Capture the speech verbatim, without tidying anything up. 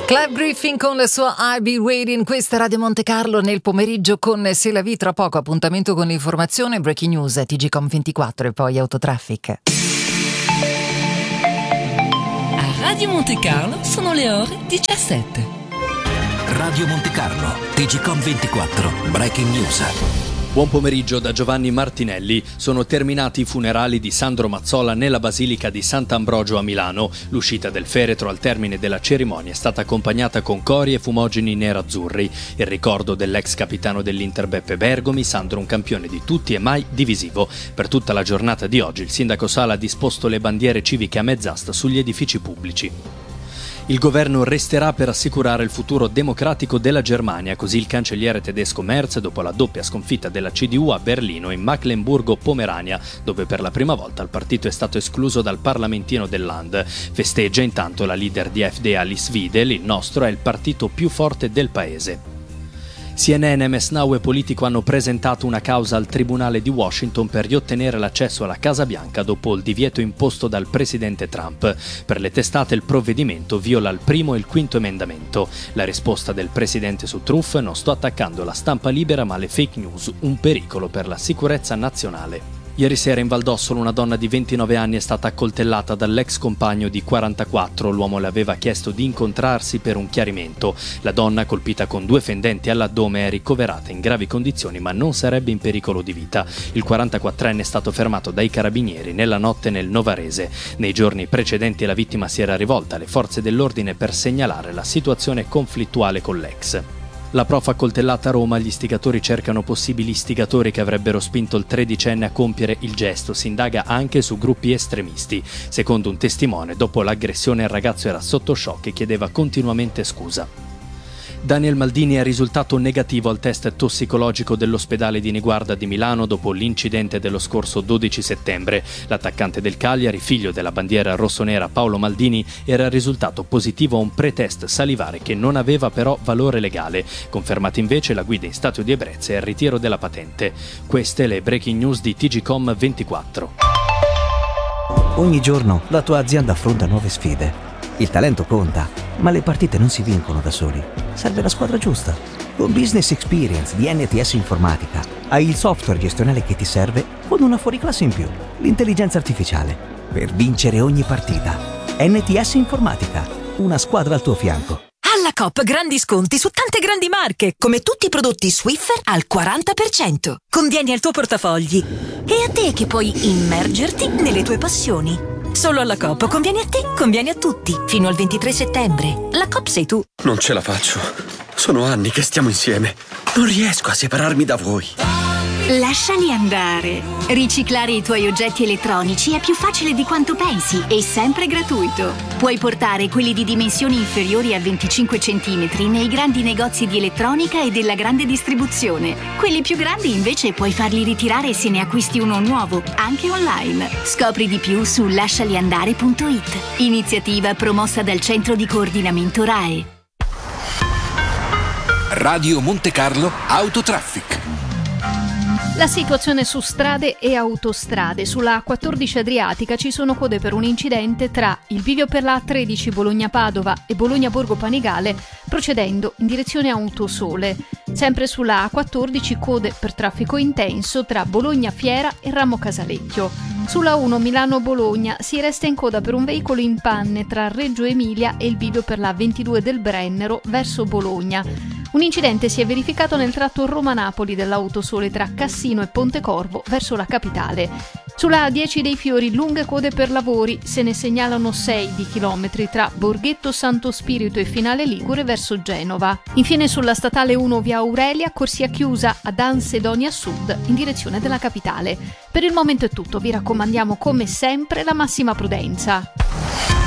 Club Griffin con la sua I'll Be Waiting, questa è Radio Monte Carlo nel pomeriggio con Se la vi. Tra poco appuntamento con l'informazione, breaking news, T G Com ventiquattro e poi Autotraffic. A Radio Monte Carlo sono le ore diciassette. Radio Monte Carlo, T G Com ventiquattro, breaking news. Buon pomeriggio da Giovanni Martinelli. Sono terminati i funerali di Sandro Mazzola nella Basilica di Sant'Ambrogio a Milano. L'uscita del feretro al termine della cerimonia è stata accompagnata con cori e fumogeni nerazzurri. Il ricordo dell'ex capitano dell'Inter Beppe Bergomi, Sandro un campione di tutti e mai divisivo. Per tutta la giornata di oggi il sindaco Sala ha disposto le bandiere civiche a mezz'asta sugli edifici pubblici. Il governo resterà per assicurare il futuro democratico della Germania, così il cancelliere tedesco Merz, dopo la doppia sconfitta della C D U a Berlino e in Mecklenburgo-Pomerania, dove per la prima volta il partito è stato escluso dal parlamentino del Land. Festeggia intanto la leader di A F D Alice Wiesel, il nostro è il partito più forte del paese. C N N, M S Now e Politico hanno presentato una causa al Tribunale di Washington per riottenere l'accesso alla Casa Bianca dopo il divieto imposto dal presidente Trump. Per le testate il provvedimento viola il primo e il quinto emendamento. La risposta del presidente su Truth: non sto attaccando la stampa libera ma le fake news, un pericolo per la sicurezza nazionale. Ieri sera in Valdossola una donna di ventinove anni è stata accoltellata dall'ex compagno di quarantaquattro. L'uomo le aveva chiesto di incontrarsi per un chiarimento. La donna, colpita con due fendenti all'addome, è ricoverata in gravi condizioni ma non sarebbe in pericolo di vita. Il quarantaquattrenne è stato fermato dai carabinieri nella notte nel Novarese. Nei giorni precedenti la vittima si era rivolta alle forze dell'ordine per segnalare la situazione conflittuale con l'ex. La prof accoltellata a Roma, gli istigatori cercano possibili istigatori che avrebbero spinto il tredicenne a compiere il gesto. Si indaga anche su gruppi estremisti. Secondo un testimone, dopo l'aggressione il ragazzo era sotto shock e chiedeva continuamente scusa. Daniel Maldini è risultato negativo al test tossicologico dell'ospedale di Niguarda di Milano dopo l'incidente dello scorso dodici settembre. L'attaccante del Cagliari, figlio della bandiera rossonera Paolo Maldini, era risultato positivo a un pretest salivare che non aveva però valore legale. Confermata invece la guida in stato di ebbrezza e il ritiro della patente. Queste le breaking news di T G Com ventiquattro. Ogni giorno la tua azienda affronta nuove sfide. Il talento conta, ma le partite non si vincono da soli. Serve la squadra giusta. Con Business Experience di N T S Informatica hai il software gestionale che ti serve con una fuoriclasse in più, l'intelligenza artificiale, per vincere ogni partita. N T S Informatica, una squadra al tuo fianco. Alla Coop grandi sconti su tante grandi marche, come tutti i prodotti Swiffer al quaranta per cento. Convieni al tuo portafogli. E a te che puoi immergerti nelle tue passioni. Solo alla Coop conviene a te, conviene a tutti. Fino al ventitré settembre. La Coop sei tu. Non ce la faccio. Sono anni che stiamo insieme. Non riesco a separarmi da voi. Lasciali andare. Riciclare i tuoi oggetti elettronici è più facile di quanto pensi e sempre gratuito. Puoi portare quelli di dimensioni inferiori a venticinque centimetri nei grandi negozi di elettronica e della grande distribuzione. Quelli più grandi invece puoi farli ritirare se ne acquisti uno nuovo, anche online. Scopri di più su lascialiandare punto it. Iniziativa promossa dal Centro di Coordinamento R A E. Radio Monte Carlo Autotraffic. La situazione su strade e autostrade. Sulla A quattordici Adriatica ci sono code per un incidente tra il bivio per la A tredici Bologna-Padova e Bologna-Borgo Panigale, procedendo in direzione Autosole. Sempre sulla A quattordici code per traffico intenso tra Bologna-Fiera e Ramo Casalecchio. Sulla uno Milano-Bologna si resta in coda per un veicolo in panne tra Reggio Emilia e il bivio per la ventidue del Brennero verso Bologna. Un incidente si è verificato nel tratto Roma-Napoli dell'Autosole tra Cassino e Pontecorvo verso la capitale. Sulla A dieci dei Fiori lunghe code per lavori, se ne segnalano sei di chilometri tra Borghetto Santo Spirito e Finale Ligure verso Genova. Infine sulla statale uno via Aurelia, corsia chiusa ad Ansedonia Sud in direzione della capitale. Per il momento è tutto, vi raccomandiamo come sempre la massima prudenza.